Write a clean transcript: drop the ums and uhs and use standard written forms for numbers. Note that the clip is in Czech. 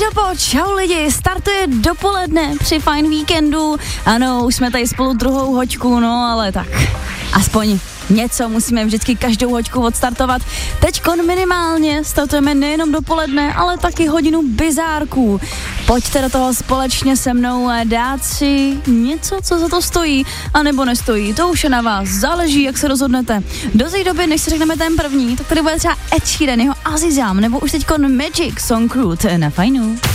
Dopo, čau lidi, startuje dopoledne při Fajn víkendu. Ano, už jsme tady spolu druhou hoďku, no ale tak, aspoň něco musíme vždycky každou hoďku odstartovat. Teďkon minimálně startujeme nejenom dopoledne, ale taky hodinu bizárků. Pojďte do toho společně se mnou dát si něco, co za to stojí, anebo nestojí. To už je na vás, záleží, jak se rozhodnete. Do té doby, než si řekneme ten první, tak tady bude třeba Ed Sheeran, jeho Azizam, nebo už teďkon Magic Song Crew na Fajnu.